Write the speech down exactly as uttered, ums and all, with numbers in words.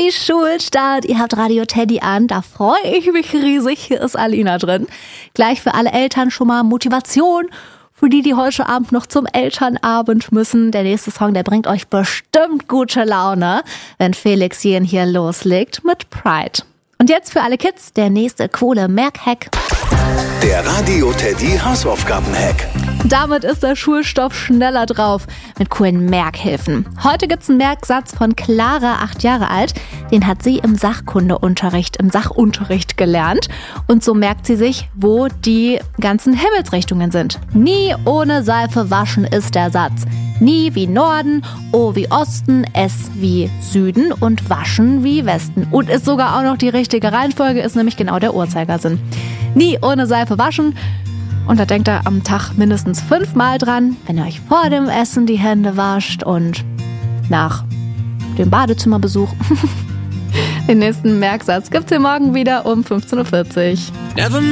Happy Schulstart. Ihr habt Radio Teddy an. Da freue ich mich riesig. Hier ist Alina drin. Gleich für alle Eltern schon mal Motivation. Für die, die heute Abend noch zum Elternabend müssen. Der nächste Song, der bringt euch bestimmt gute Laune, wenn Felix Jähn hier loslegt mit Pride. Und jetzt für alle Kids der nächste coole Merk-Hack. Der Radio Teddy Hausaufgaben-Hack. Damit ist der Schulstoff schneller drauf mit coolen Merkhilfen. Heute gibt's einen Merksatz von Clara, acht Jahre alt. Den hat sie im Sachkundeunterricht, im Sachunterricht gelernt. Und so merkt sie sich, wo die ganzen Himmelsrichtungen sind. Nie ohne Seife waschen ist der Satz. Nie wie Norden, O wie Osten, S wie Süden und waschen wie Westen. Und ist sogar auch noch die richtige Reihenfolge, ist nämlich genau der Uhrzeigersinn. Nie ohne Seife waschen. Und da denkt ihr am Tag mindestens fünfmal dran, wenn ihr euch vor dem Essen die Hände wascht und nach dem Badezimmerbesuch. Den nächsten Merksatz gibt's hier morgen wieder um fünfzehn Uhr vierzig.